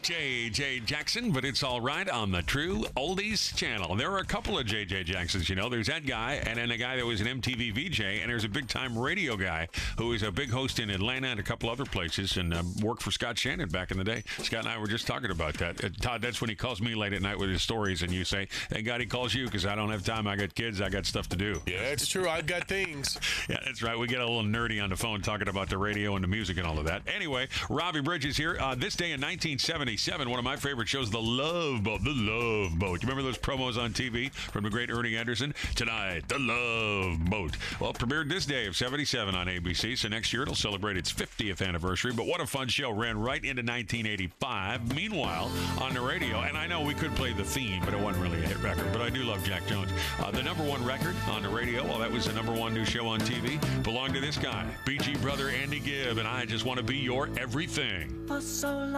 J.J. Jackson, but it's all right on the True Oldies channel. There are a couple of J.J. Jacksons, you know. There's that guy, and then a guy that was an MTV VJ, and there's a big-time radio guy who is a big host in Atlanta and a couple other places, and worked for Scott Shannon back in the day. Scott and I were just talking about that. Todd, that's when he calls me late at night with his stories, and you say, thank God he calls you, because I don't have time. I got kids. I got stuff to do. Yeah, it's true. I've got things. Yeah, that's right. We get a little nerdy on the phone talking about the radio and the music and all of that. Anyway, Robbie Bridges here. This day in 1977, one of my favorite shows, The Love Boat. The Love Boat. You remember those promos on TV from the great Ernie Anderson? Tonight, The Love Boat. Well, it premiered this day of 77 on ABC, so next year it'll celebrate its 50th anniversary. But what a fun show. Ran right into 1985. Meanwhile, on the radio, and I know we could play the theme, but it wasn't really a hit record, but I do love Jack Jones. The number one record on the radio, well, that was the number one new show on TV, belonged to this guy, BG brother Andy Gibb, and I Just Want to Be Your Everything. For so long.